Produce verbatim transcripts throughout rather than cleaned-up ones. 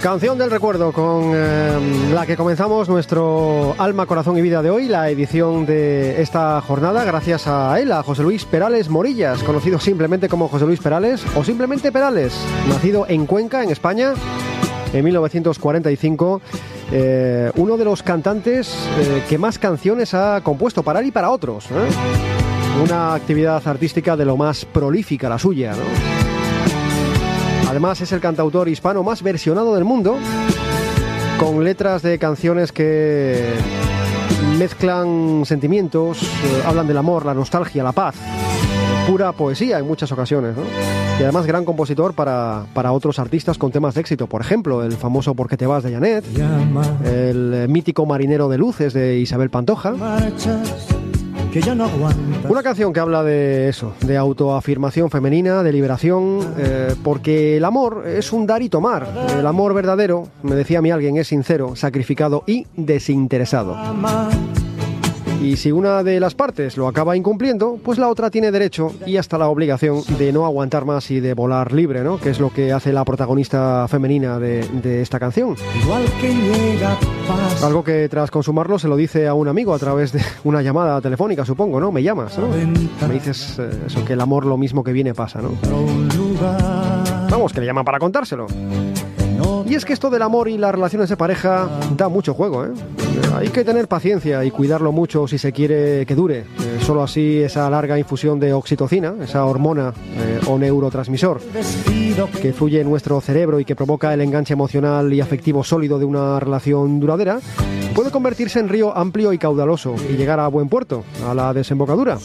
Canción del recuerdo con eh, la que comenzamos nuestro Alma, Corazón y Vida de hoy, la edición de esta jornada, gracias a él, a José Luis Perales Morillas, conocido simplemente como José Luis Perales o simplemente Perales, nacido en Cuenca, en España, en mil novecientos cuarenta y cinco, eh, uno de los cantantes eh, que más canciones ha compuesto para él y para otros, ¿eh? Una actividad artística de lo más prolífica la suya, ¿no? Además es el cantautor hispano más versionado del mundo, con letras de canciones que mezclan sentimientos, eh, hablan del amor, la nostalgia, la paz, pura poesía en muchas ocasiones, ¿no? Y además gran compositor para, para otros artistas con temas de éxito, por ejemplo, el famoso ¿Por qué te vas? De Janet, el mítico Marinero de Luces de Isabel Pantoja. Que ya no aguantas. Una canción que habla de eso, de autoafirmación femenina, de liberación, eh, porque el amor es un dar y tomar. El amor verdadero, me decía a mí alguien, es sincero, sacrificado y desinteresado. Y si una de las partes lo acaba incumpliendo, pues la otra tiene derecho y hasta la obligación de no aguantar más y de volar libre, ¿no? Que es lo que hace la protagonista femenina de, de esta canción. Igual que llega paz. Algo que tras consumarlo se lo dice a un amigo a través de una llamada telefónica, supongo, ¿no? Me llamas, ¿no? Me dices eh, eso, que el amor lo mismo que viene pasa, ¿no? Vamos, que le llama para contárselo. Y es que esto del amor y las relaciones de pareja da mucho juego, ¿eh? Hay que tener paciencia y cuidarlo mucho si se quiere que dure. Eh, solo así esa larga infusión de oxitocina, esa hormona eh, o neurotransmisor que fluye en nuestro cerebro y que provoca el enganche emocional y afectivo sólido de una relación duradera, puede convertirse en río amplio y caudaloso y llegar a buen puerto, a la desembocadura.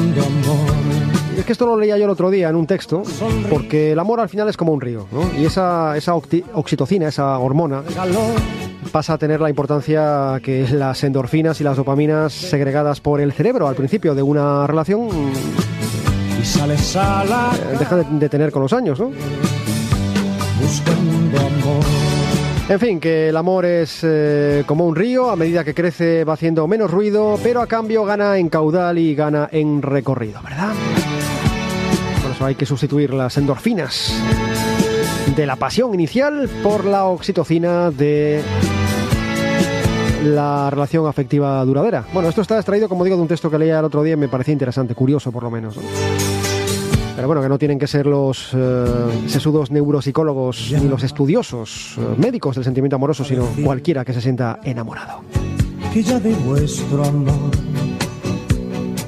Es que esto lo leía yo el otro día en un texto, porque el amor al final es como un río, ¿no? Y esa, esa oxitocina, esa hormona, pasa a tener la importancia que las endorfinas y las dopaminas segregadas por el cerebro al principio de una relación eh, deja de, de tener con los años, ¿no? En fin, que el amor es eh, como un río, a medida que crece va haciendo menos ruido, pero a cambio gana en caudal y gana en recorrido, ¿verdad? Por eso hay que sustituir las endorfinas de la pasión inicial por la oxitocina de la relación afectiva duradera. Bueno, esto está extraído, como digo, de un texto que leía el otro día y me parecía interesante, curioso por lo menos, ¿no? Pero bueno, que no tienen que ser los eh, sesudos neuropsicólogos ni los estudiosos eh, médicos del sentimiento amoroso, sino cualquiera que se sienta enamorado. Que ya de vuestro amor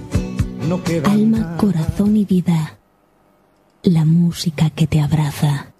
no queda Alma, nada. Corazón y vida. La música que te abraza.